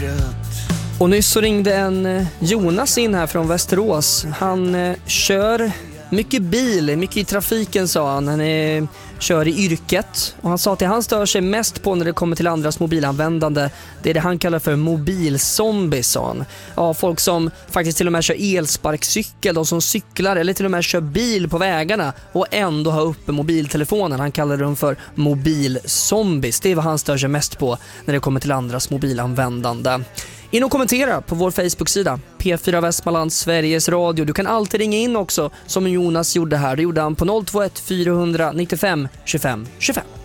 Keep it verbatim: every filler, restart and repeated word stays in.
Och nyss så ringde en Jonas in här från Västerås. Han eh, kör mycket bil, mycket i trafiken, sa han. Han är, kör i yrket. Och han sa att det han stör sig mest på när det kommer till andras mobilanvändande, det är det han kallar för mobilzombie, sa han. Ja, folk som faktiskt till och med kör elsparkcykel, de som cyklar eller till och med kör bil på vägarna och ändå har uppe mobiltelefonen. Han kallar dem för mobilzombies. Det är vad han stör sig mest på när det kommer till andras mobilanvändande. In och kommentera på vår Facebook-sida P fyra Västmanland, Sveriges Radio. Du kan alltid ringa in också, som Jonas gjorde här. Det gjorde han på noll två ett fyra nio fem två fem två fem.